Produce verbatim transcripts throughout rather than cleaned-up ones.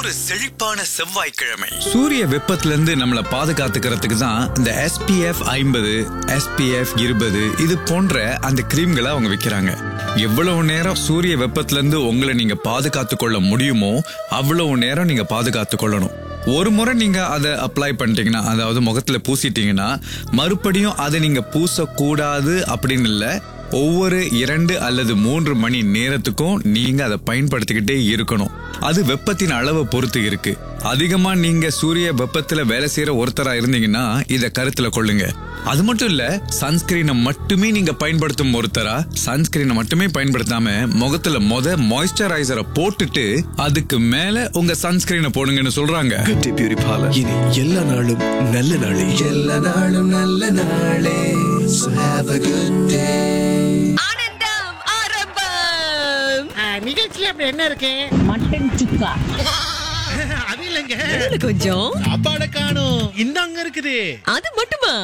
ஒரு செழிப்பான செவ்வாய்க்கிழமை. சூரிய வெப்பத்துல இருந்து நம்மளை பாதுகாத்துக்கிறதுக்கு தான் இந்த எஸ் பி எஃப் ஐம்பது, எஸ் பி எஃப் இருபது இது போன்ற அந்த கிரீம்களை அவங்க விற்கிறாங்க. எவ்வளவு நேரம் சூரிய வெப்பத்துல இருந்து உங்களை நீங்க பாதுகாத்து கொள்ள முடியுமோ அவ்வளவு நேரம் நீங்க பாதுகாத்து கொள்ளணும். ஒரு முறை நீங்க அதை அப்ளை பண்ணிட்டீங்கன்னா, அதாவது முகத்துல பூசிட்டீங்கன்னா மறுபடியும் அதை நீங்க பூசக்கூடாது அப்படின்னு இல்ல. ஒவ்வொரு இரண்டு அல்லது மூன்று மணி நேரத்துக்கும் நீங்க அதை பயன்படுத்திக்கிட்டே இருக்கணும். அது வெப்பத்தின் அளவை பொறுத்து இருக்கு. அதிகமா நீங்க சூரிய வெப்பத்துல வேலை செய்யற ஒருத்தரா இருந்தீங்கன்னா இத கருத்துல கொள்ளுங்க. அது மட்டும் இல்ல, சன்ஸ்கிரீனை மட்டுமே நீங்க பயன்படுத்தும் ஒருத்தரா சன்ஸ்கிரீனை மட்டுமே பயன்படுத்தாம முகத்துல மொத மாய்ஸ்சரைசரை போட்டுட்டு அதுக்கு மேல உங்க சன்ஸ்கிரீனை போடுங்கன்னு சொல்றாங்க. குட்டி பியூரி பார்லர். இனி எல்லா நாளும் நல்ல நாளே. எல்லா நாளும் நல்ல நாளே. So have a good day. ஆனந்தம் ஆரம்பம். நிகழ்ச்சியில அப்படி என்ன இருக்கு? மட்டன் சுக்கா. அது இல்லங்க. இதுல கொஞ்சம் சாப்பாடு காணும். இந்தாங்க இருக்குது. அது மட்டுமா?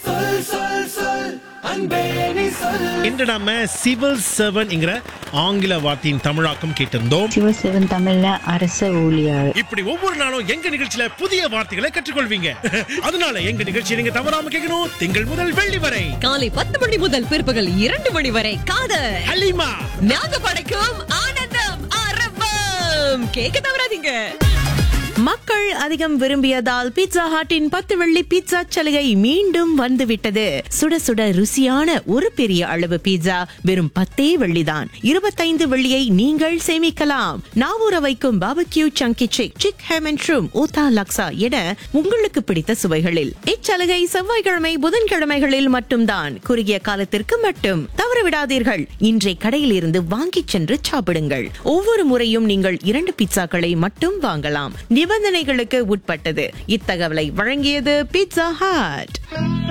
இன்று நாம சிவில் சர்வன்ட்ங்கிற ஆங்கில வார்த்தையின் தமிழாக்கம் கேட்டிருந்தோம். சிவில் சர்வன் தமிழ்ல அரச ஊழியர். இப்படி ஒவ்வொரு நாளும் எங்க நிகழ்ச்சியில புதிய வார்த்தைகளை கற்றுக்கொள்வீங்க. அதனால எங்க நிகழ்ச்சியை நீங்க தவறாம கேட்கணும். திங்கள் முதல் வெள்ளி வரை காலை பத்து மணி முதல் பிற்பகல் இரண்டு மணி வரை காதல் ஹலிமா நாங்க படைக்கும் ஆனந்தம் ஆரம்பம். கேட்க தவறாதீங்க. மக்கள் அதிகம் விரும்பியதால் பீட்சா ஹட்டின் பத்து வெள்ளி பீட்சா சலுகை மீண்டும் வந்துவிட்டது. சுட சுட ருசியான ஒரு பெரிய அளவு பீட்சா வெறும் பத்தே வெள்ளிதான். இருபத்தைந்து வெள்ளியை நீங்கள் சேமிக்கலாம். நாவூர வைக்கும் பாபக்யூ சங்கி சிக், சிக் ஹேமன் ஷ்ரூம், ஊதா லக்ஸா என உங்களுக்கு பிடித்த சுவைகளில். இச்சலுகை செவ்வாய்க்கிழமை புதன்கிழமைகளில் மட்டும்தான். குறுகிய காலத்திற்கு மட்டும். தவறவிடாதீர்கள். இன்றைய கடையில் இருந்து வாங்கிச் சென்று சாப்பிடுங்கள். ஒவ்வொரு முறையும் நீங்கள் இரண்டு பீட்சாக்களை மட்டும் வாங்கலாம். நிபந்தனைகளுக்கு உட்பட்டது. இத்தகவலை வழங்கியது பீட்சா ஹட்.